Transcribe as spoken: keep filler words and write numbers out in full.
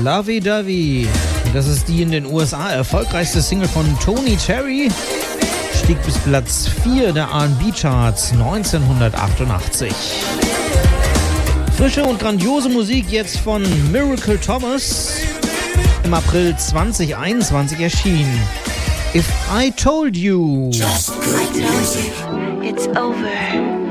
Lovey-Dovey. Das ist die in den U S A erfolgreichste Single von Tony Terry. Stieg bis Platz vier der R and B-Charts neunzehnhundertachtundachtzig. Frische und grandiose Musik jetzt von Miracle Thomas. Im April zweitausendeinundzwanzig erschienen. If I Told You. Just good music. It's over.